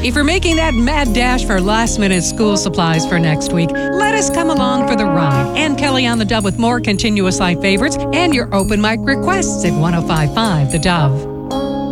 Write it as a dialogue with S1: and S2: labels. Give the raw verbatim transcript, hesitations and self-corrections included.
S1: If you're making that mad dash for last-minute school supplies for next week, let us come along for the ride. Ann Kelly on the Dove with more continuous live favorites and your open mic requests at one oh five point five The Dove.